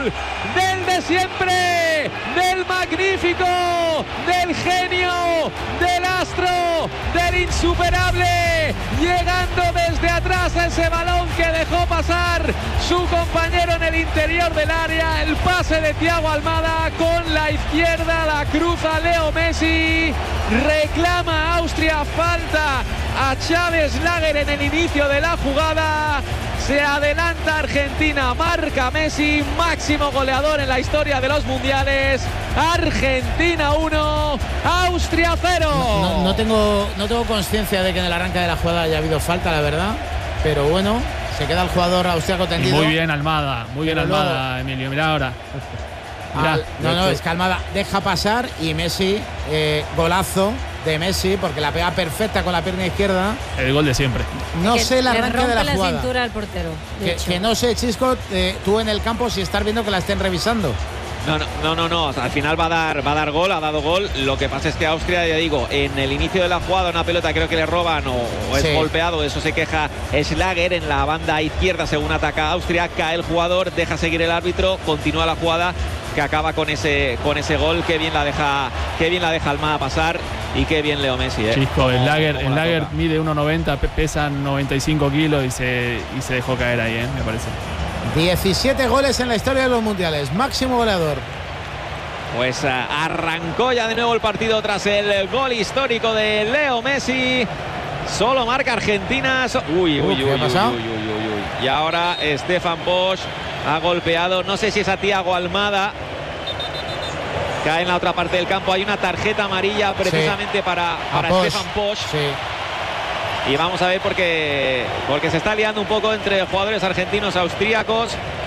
gol del de siempre, del magnífico, del genio, del astro, del insuperable, llegando desde atrás a ese balón que dejó pasar su compañero en el interior del área. El pase de Thiago Almada con la izquierda, la cruza Leo Messi, reclama Austria falta a Xavi Schlager en el inicio de la jugada. Se adelanta Argentina, marca Messi, máximo goleador en la historia de los mundiales. Argentina 1, Austria 0. No tengo conciencia de que en el arranque de la jugada haya habido falta, la verdad. Pero bueno, se queda el jugador austriaco tendido. Muy bien Almada, Emilio, mira ahora. No, es que Almada deja pasar y Messi, golazo de Messi, porque la pega perfecta con la pierna izquierda. El gol de siempre. No sé el arranque de la jugada. La cintura al portero. Que no sé, Chisco, tú en el campo si estás viendo que la estén revisando. No. Al final va a dar gol, ha dado gol. Lo que pasa es que Austria, ya digo, en el inicio de la jugada una pelota creo que le roban o es golpeado. De eso se queja Schlager en la banda izquierda según ataca Austria. Cae el jugador, deja seguir el árbitro, continúa la jugada que acaba con ese gol. Qué bien la deja Almada pasar y qué bien Leo Messi. Chisco, el Schlager mide 1,90, pesa 95 kilos y se dejó caer ahí, me parece. 17 goles en la historia de los mundiales, máximo goleador. Pues arrancó ya de nuevo el partido tras el gol histórico de Leo Messi. Solo marca Argentina. Uy. Y ahora Stefan Posch ha golpeado, no sé si es a Thiago Almada. Cae en la otra parte del campo. Hay una tarjeta amarilla precisamente para Stefan Posch. Y vamos a ver porque se está liando un poco entre jugadores argentinos austríacos.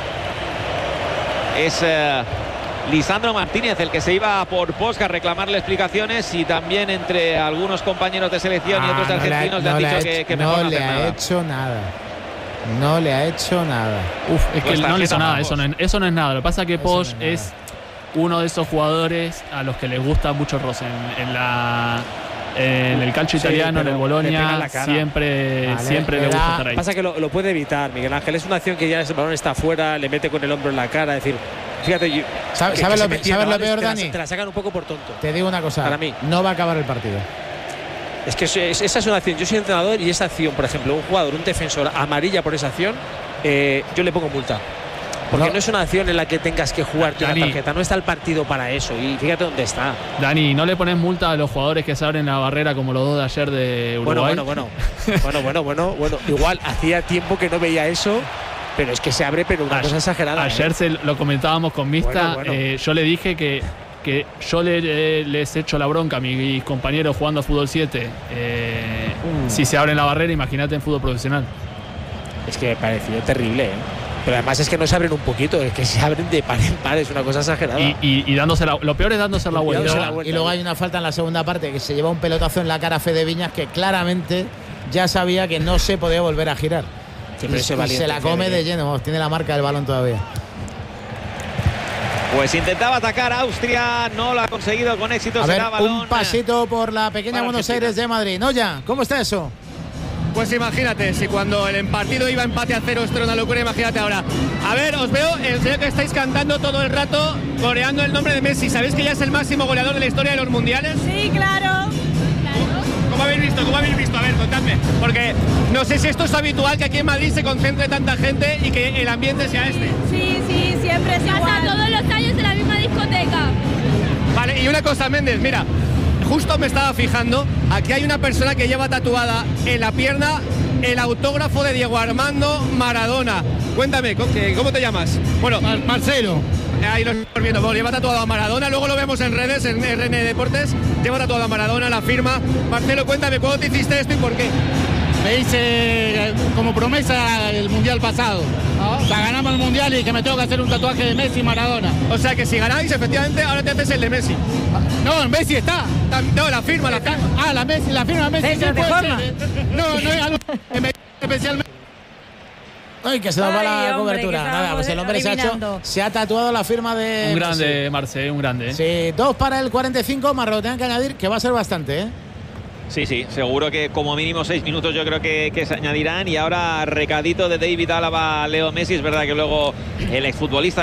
Es Lisandro Martínez el que se iba por Posch a reclamarle explicaciones, y también entre algunos compañeros de selección y otros argentinos le han dicho que mejor no le ha hecho nada. No le ha hecho nada. Es que no le hizo nada, eso no es nada. Lo que pasa es que Posch es uno de esos jugadores a los que les gusta mucho el roce en el calcio italiano, en el Bologna, siempre le gusta estar ahí. Pasa que lo puede evitar, Miguel Ángel. Es una acción que ya el balón está afuera, le mete con el hombro en la cara. Es decir, fíjate, ¿sabes lo peor, Dani? Te la sacan un poco por tonto. Te digo una cosa, para mí no va a acabar el partido. Es que esa es una acción. Yo soy entrenador y esa acción, por ejemplo, un jugador, un defensor, amarilla por esa acción, yo le pongo multa. Porque no es una acción en la que tengas que jugarte una tarjeta. No está el partido para eso. Y fíjate dónde está. Dani, ¿no le pones multa a los jugadores que se abren la barrera como los dos de ayer de Uruguay? Bueno. Igual hacía tiempo que no veía eso. Pero es que se abre, pero una cosa exagerada. Ayer lo comentábamos con Mista. Yo le dije que yo les echo la bronca a mis compañeros jugando a fútbol 7. Si se abren la barrera, imagínate en fútbol profesional. Es que me pareció terrible, Pero además es que no se abren un poquito, es que se abren de par en par, es una cosa exagerada. Y lo peor es dándose la vuelta. Y luego hay una falta en la segunda parte que se lleva un pelotazo en la cara a Fede Viñas, que claramente ya sabía que no se podía volver a girar. Y se la come de lleno, tiene la marca del balón todavía. Pues intentaba atacar a Austria, no lo ha conseguido con éxito. A ver, un pasito por la pequeña Buenos Aires de Madrid. Noya, ¿cómo está eso? Pues imagínate, si cuando el partido iba empate a 0 esto era una locura, imagínate ahora. A ver, os veo el señor que estáis cantando todo el rato, coreando el nombre de Messi. ¿Sabéis que ya es el máximo goleador de la historia de los mundiales? Sí, claro. ¿Cómo habéis visto? A ver, contadme. Porque no sé si esto es habitual, que aquí en Madrid se concentre tanta gente y que el ambiente sea este. Sí, siempre es igual. Pasa todos los años en la misma discoteca. Vale, y una cosa, Méndez, mira. Justo me estaba fijando, aquí hay una persona que lleva tatuada en la pierna el autógrafo de Diego Armando Maradona. Cuéntame, ¿cómo te llamas? Bueno, Marcelo. Ahí lo estoy viendo, bueno, lleva tatuado a Maradona, luego lo vemos en redes, en RN Deportes, lleva tatuado a Maradona, la firma. Marcelo, cuéntame, ¿cuándo te hiciste esto y por qué? Me hice como promesa el mundial pasado. O sea, ganamos el mundial y que me tengo que hacer un tatuaje de Messi y Maradona. O sea que si ganáis, efectivamente, ahora te haces el de Messi. No, el Messi está. No, la firma. La firma Messi. ¿Sí, no es algo especialmente. Ay, que se nos va la cobertura. Nada, pues el hombre se ha tatuado la firma de un grande, Marce, un grande. Sí, 2 para el 45, más lo tengan que añadir, que va a ser bastante, Sí, seguro que como mínimo 6 minutos yo creo que se añadirán. Y ahora recadito de David Álava, Leo Messi. Es verdad que luego el exfutbolista